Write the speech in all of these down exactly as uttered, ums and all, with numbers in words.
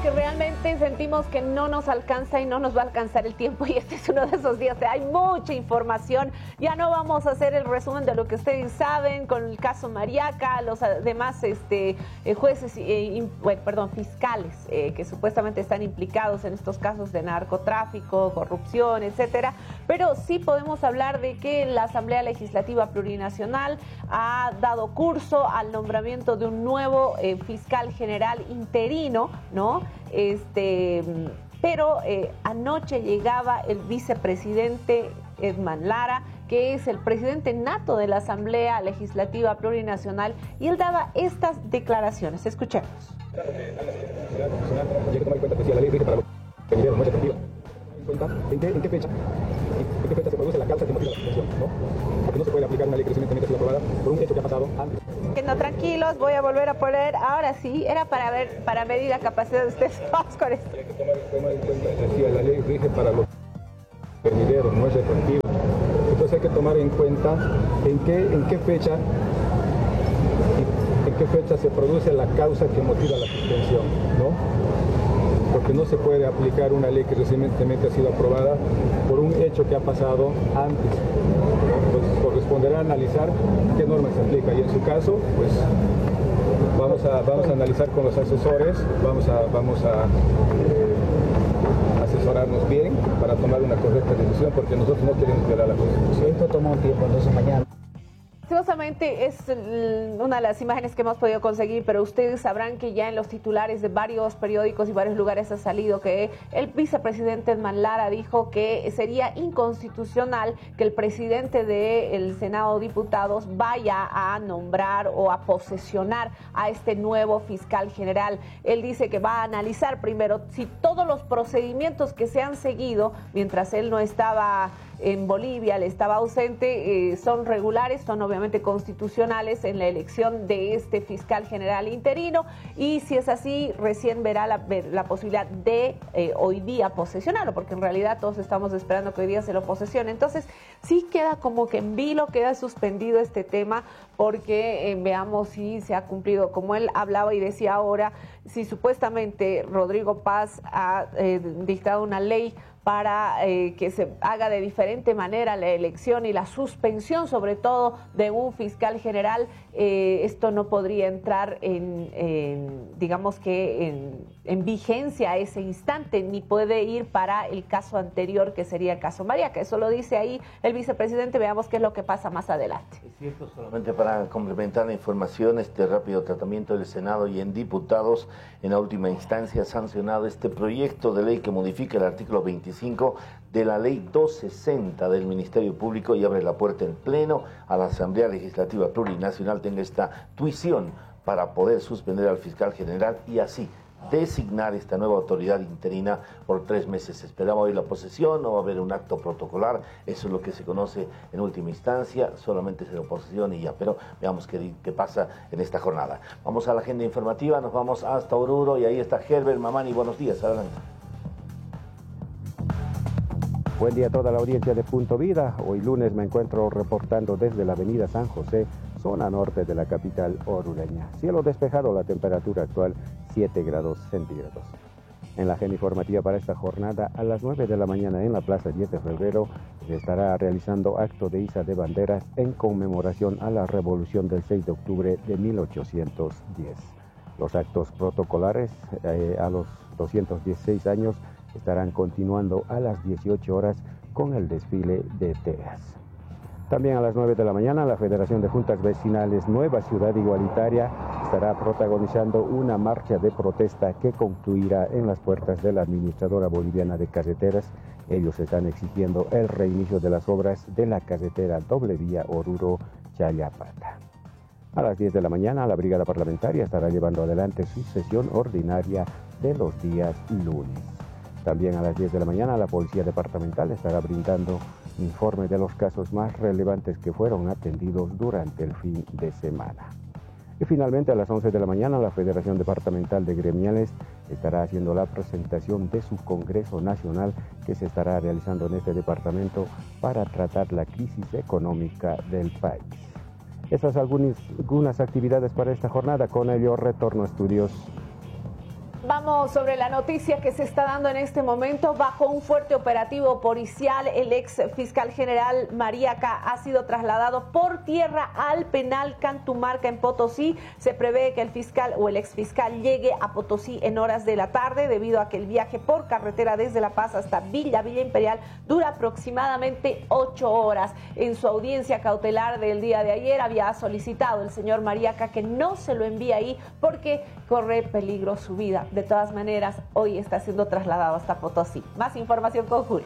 que realmente sentimos que no nos alcanza y no nos va a alcanzar el tiempo, y este es uno de esos días. Hay mucha información. Ya no vamos a hacer el resumen de lo que ustedes saben con el caso Mariaca, los demás este, jueces, eh, bueno, perdón, fiscales eh, que supuestamente están implicados en estos casos de narcotráfico, corrupción, etcétera. Pero sí podemos hablar de que la Asamblea Legislativa Plurinacional ha dado curso al nombramiento de un nuevo eh, fiscal general interino, ¿no? Este, pero eh, anoche llegaba el vicepresidente Edman Lara, que es el presidente nato de la Asamblea Legislativa Plurinacional, y él daba estas declaraciones. Escuchemos. ¿En qué, en qué fecha? ¿En qué fecha se produce la causa que motiva la suspensión? ¿No? Porque no se puede aplicar una ley que recientemente ha sido aprobada por un hecho que ha pasado antes. Que no, tranquilos, voy a volver a poner. Ahora sí, era para ver, para medir la capacidad de ustedes. Vamos con esto. Hay que tomar, tomar en cuenta, decía, la ley rige para los venideros, no es retroactivo. Entonces hay que tomar en cuenta en qué, en qué fecha, en qué fecha se produce la causa que motiva la suspensión, ¿no? Porque no se puede aplicar una ley que recientemente ha sido aprobada por un hecho que ha pasado antes. Pues corresponderá analizar qué normas se aplica, y en su caso, pues vamos a, vamos a analizar con los asesores, vamos a, vamos a eh, asesorarnos bien para tomar una correcta decisión, porque nosotros no queremos violar la Constitución. Esto toma un tiempo, entonces mañana. Lastimosamente es una de las imágenes que hemos podido conseguir, pero ustedes sabrán que ya en los titulares de varios periódicos y varios lugares ha salido que el vicepresidente Edman Lara dijo que sería inconstitucional que el presidente del Senado de Diputados vaya a nombrar o a posesionar a este nuevo fiscal general. Él dice que va a analizar primero si todos los procedimientos que se han seguido mientras él no estaba en Bolivia, él estaba ausente, eh, son regulares, son obviamente constitucionales en la elección de este fiscal general interino, y si es así, recién verá la, la posibilidad de eh, hoy día posesionarlo, porque en realidad todos estamos esperando que hoy día se lo posesione. Entonces sí queda como que en vilo, queda suspendido este tema, porque eh, veamos si se ha cumplido, como él hablaba y decía ahora, si supuestamente Rodrigo Paz ha eh, dictado una ley para eh, que se haga de diferente manera la elección y la suspensión, sobre todo, de un fiscal general, eh, esto no podría entrar en, en digamos que, en, en vigencia a ese instante, ni puede ir para el caso anterior, que sería el caso Mariaca. Eso lo dice ahí el vicepresidente. Veamos qué es lo que pasa más adelante. Es cierto, solamente para complementar la información, este rápido tratamiento del Senado y en diputados, en la última instancia, ha sancionado este proyecto de ley que modifica el artículo veinticinco de la ley doscientos sesenta del Ministerio Público y abre la puerta en pleno a la Asamblea Legislativa Plurinacional tenga esta tuición para poder suspender al fiscal general y así designar esta nueva autoridad interina por tres meses. Esperamos hoy la posesión, no va a haber un acto protocolar, eso es lo que se conoce en última instancia, solamente se la posesión y ya, pero veamos qué, qué pasa en esta jornada. Vamos a la agenda informativa, nos vamos hasta Oruro y ahí está Herbert Mamani. Buenos días, adelante. Buen día a toda la audiencia de Punto Vida. Hoy lunes me encuentro reportando desde la avenida San José, zona norte de la capital orureña. Cielo despejado, la temperatura actual siete grados centígrados. En la agenda informativa para esta jornada, a las nueve de la mañana en la Plaza diez de febrero, se estará realizando acto de iza de banderas en conmemoración a la Revolución del seis de octubre de mil ochocientos diez. Los actos protocolares eh, a los doscientos dieciséis años estarán continuando a las dieciocho horas con el desfile de teas. También a las nueve de la mañana, la Federación de Juntas Vecinales Nueva Ciudad Igualitaria estará protagonizando una marcha de protesta que concluirá en las puertas de la Administradora Boliviana de Carreteras. Ellos están exigiendo el reinicio de las obras de la carretera doble vía Oruro-Chayapata. A las diez de la mañana, la Brigada Parlamentaria estará llevando adelante su sesión ordinaria de los días lunes. También a las diez de la mañana, la Policía Departamental estará brindando informe de los casos más relevantes que fueron atendidos durante el fin de semana. Y finalmente, a las once de la mañana, la Federación Departamental de Gremiales estará haciendo la presentación de su Congreso Nacional que se estará realizando en este departamento para tratar la crisis económica del país. Estas son algunas, algunas actividades para esta jornada. Con ello, retorno a estudios. Vamos sobre la noticia que se está dando en este momento. Bajo un fuerte operativo policial, el ex fiscal general Mariaca ha sido trasladado por tierra al penal Cantumarca en Potosí. Se prevé que el fiscal o el ex fiscal llegue a Potosí en horas de la tarde, debido a que el viaje por carretera desde La Paz hasta Villa, Villa Imperial, dura aproximadamente ocho horas. En su audiencia cautelar del día de ayer había solicitado el señor Mariaca que no se lo envíe ahí porque corre peligro su vida. De todas maneras, hoy está siendo trasladado hasta Potosí. Más información con Julio.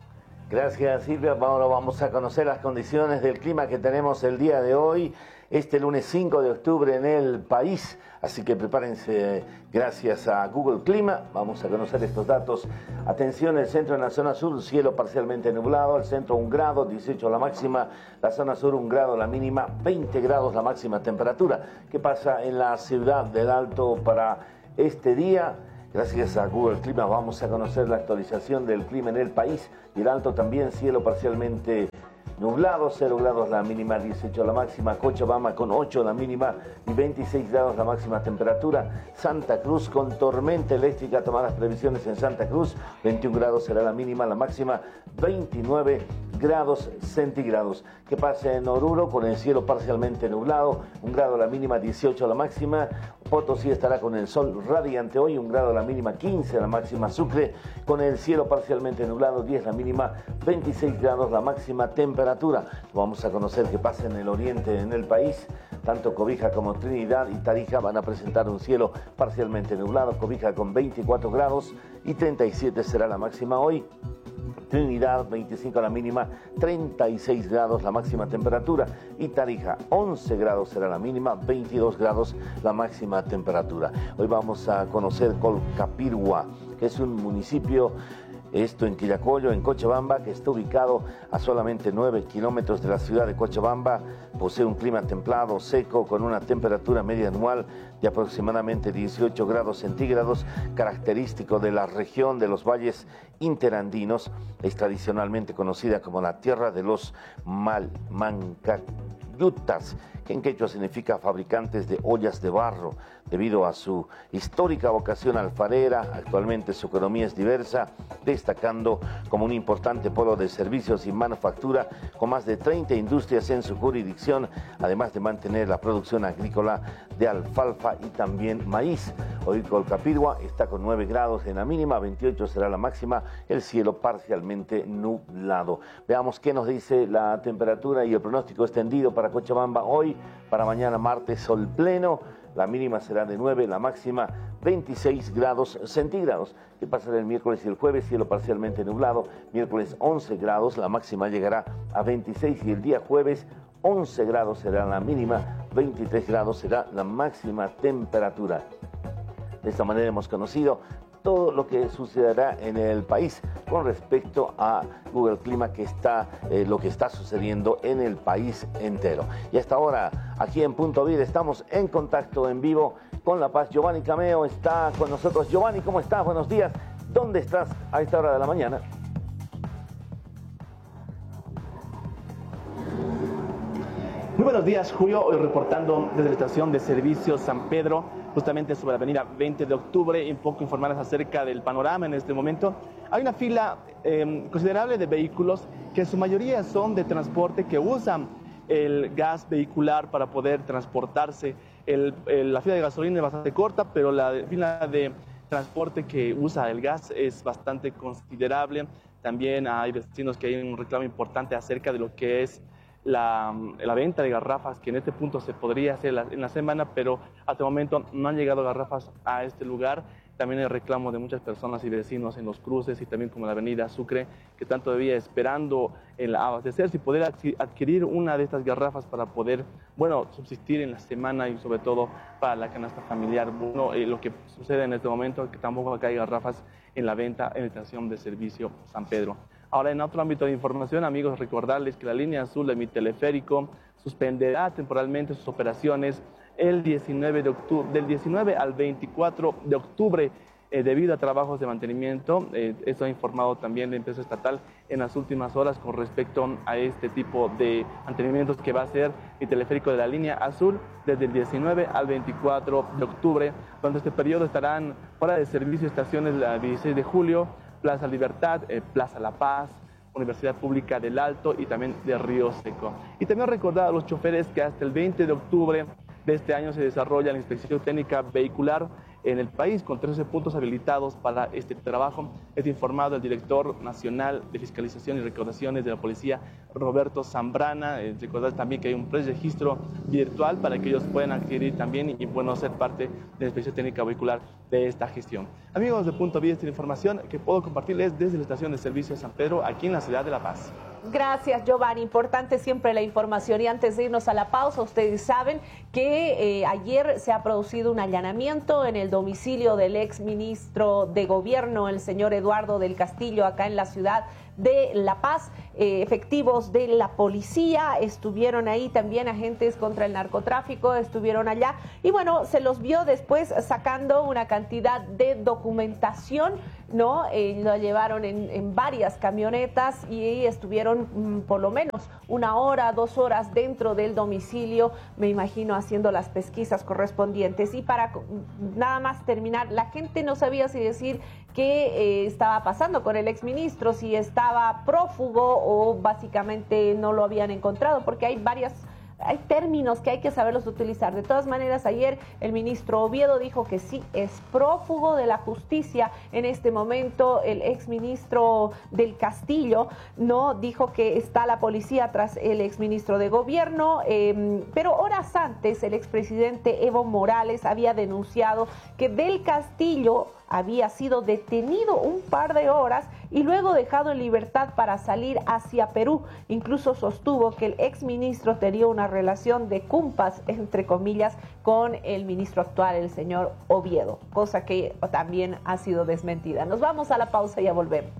Gracias, Silvia. Ahora vamos a conocer las condiciones del clima que tenemos el día de hoy, este lunes cinco de octubre en el país. Así que prepárense, gracias a Google Clima. Vamos a conocer estos datos. Atención, el centro en la zona sur, cielo parcialmente nublado. El centro un grado, dieciocho la máxima. La zona sur un grado la mínima, veinte grados la máxima temperatura. ¿Qué pasa en la ciudad del Alto para este día? Gracias a Google Clima vamos a conocer la actualización del clima en el país. Y el Alto también, cielo parcialmente nublado, cero grados la mínima, dieciocho la máxima. Cochabamba con ocho la mínima y veintiséis grados la máxima temperatura. Santa Cruz con tormenta eléctrica, tomar las previsiones en Santa Cruz, veintiún grados será la mínima, la máxima veintinueve grados centígrados. ¿Qué pasa en Oruro? Con el cielo parcialmente nublado, un grado la mínima, dieciocho la máxima. Potosí estará con el sol radiante hoy, un grado la mínima, quince la máxima. Sucre con el cielo parcialmente nublado, diez la mínima, veintiséis grados la máxima temperatura. Vamos a conocer qué pasa en el oriente en el país. Tanto Cobija como Trinidad y Tarija van a presentar un cielo parcialmente nublado. Cobija con veinticuatro grados y treinta y siete será la máxima hoy. Trinidad, veinticinco la mínima, treinta y seis grados la máxima temperatura. Y Tarija, once grados será la mínima, veintidós grados la máxima temperatura. Hoy vamos a conocer Colcapirgua, que es un municipio, esto en Quillacollo, en Cochabamba, que está ubicado a solamente nueve kilómetros de la ciudad de Cochabamba. Posee un clima templado, seco, con una temperatura media anual de aproximadamente dieciocho grados centígrados, característico de la región de los valles interandinos. Es tradicionalmente conocida como la tierra de los Malmancayutas, que en quechua significa fabricantes de ollas de barro. Debido a su histórica vocación alfarera, actualmente su economía es diversa, destacando como un importante polo de servicios y manufactura, con más de treinta industrias en su jurisdicción, además de mantener la producción agrícola de alfalfa y también maíz. Hoy Colcapirgua está con nueve grados en la mínima, veintiocho será la máxima, el cielo parcialmente nublado. Veamos qué nos dice la temperatura y el pronóstico extendido para Cochabamba hoy. Para mañana martes, sol pleno. La mínima será de nueve, la máxima veintiséis grados centígrados. ¿Qué pasará el miércoles y el jueves? Cielo parcialmente nublado. Miércoles once grados, la máxima llegará a veintiséis y el día jueves once grados será la mínima, veintitrés grados será la máxima temperatura. De esta manera hemos conocido todo lo que sucederá en el país con respecto a Google Clima, que está eh, lo que está sucediendo en el país entero. Y hasta ahora, aquí en Punto Vida, estamos en contacto en vivo con La Paz. Giovanni Cameo está con nosotros. Giovanni, ¿cómo estás? Buenos días. ¿Dónde estás a esta hora de la mañana? Muy buenos días, Julio. Hoy reportando desde la estación de servicio San Pedro, justamente sobre la avenida veinte de octubre, y un poco informarles acerca del panorama en este momento. Hay una fila eh, considerable de vehículos que en su mayoría son de transporte, que usan el gas vehicular para poder transportarse. El, el, la fila de gasolina es bastante corta, pero la fila de transporte que usa el gas es bastante considerable. También hay vecinos que hay un reclamo importante acerca de lo que es La, la venta de garrafas, que en este punto se podría hacer la, en la semana, pero hasta el momento no han llegado garrafas a este lugar. También el reclamo de muchas personas y vecinos en los cruces y también como la avenida Sucre, que están todavía esperando el abastecerse y poder adquirir una de estas garrafas para poder, bueno, subsistir en la semana y sobre todo para la canasta familiar. Bueno, eh, lo que sucede en este momento es que tampoco acá hay garrafas en la venta en la estación de servicio San Pedro. Ahora, en otro ámbito de información, amigos, recordarles que la línea azul de mi teleférico suspenderá temporalmente sus operaciones el diecinueve de octubre, del diecinueve al veinticuatro de octubre. eh, debido a trabajos de mantenimiento. Eh, esto ha informado también la empresa estatal en las últimas horas con respecto a este tipo de mantenimientos que va a hacer el teleférico de la línea azul desde el diecinueve al veinticuatro de octubre. Durante este periodo estarán fuera de servicio estaciones la dieciséis de julio, Plaza Libertad, eh, Plaza La Paz, Universidad Pública del Alto y también de Río Seco. Y también recordar a los choferes que hasta el veinte de octubre de este año se desarrolla la inspección técnica vehicular en el país con trece puntos habilitados para este trabajo. Es informado el director nacional de Fiscalización y Recaudaciones de la Policía, Roberto Zambrana. Eh, recordar también que hay un preregistro virtual para que ellos puedan adquirir también y bueno, ser parte de la inspección técnica vehicular de esta gestión. Amigos de Punto Vida, esta información que puedo compartirles desde la estación de servicio de San Pedro, aquí en la ciudad de La Paz. Gracias, Giovanni. Importante siempre la información. Y antes de irnos a la pausa, ustedes saben que eh, ayer se ha producido un allanamiento en el domicilio del ex ministro de Gobierno, el señor Eduardo del Castillo, acá en la ciudad de La Paz. Eh, efectivos de la policía estuvieron ahí, también agentes contra el narcotráfico estuvieron allá y bueno, se los vio después sacando una cantidad de documentación, ¿no? Eh, lo llevaron en, en varias camionetas y estuvieron mmm, por lo menos una hora, dos horas dentro del domicilio, me imagino haciendo las pesquisas correspondientes. Y para nada más terminar, la gente no sabía si decir qué eh, estaba pasando con el exministro, si estaba prófugo o básicamente no lo habían encontrado, porque hay varias hay términos que hay que saberlos utilizar. De todas maneras, ayer el ministro Oviedo dijo que sí es prófugo de la justicia. En este momento, el exministro del Castillo no dijo que está la policía tras el exministro de Gobierno, eh, pero horas antes el expresidente Evo Morales había denunciado que del Castillo había sido detenido un par de horas y luego dejado en libertad para salir hacia Perú. Incluso sostuvo que el exministro tenía una relación de cumpas, entre comillas, con el ministro actual, el señor Oviedo, cosa que también ha sido desmentida. Nos vamos a la pausa y ya volvemos.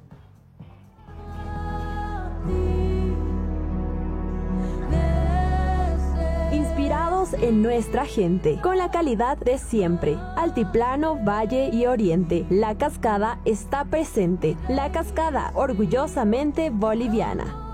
Inspirados en nuestra gente, con la calidad de siempre. Altiplano, Valle y Oriente. La Cascada está presente. La Cascada, orgullosamente boliviana.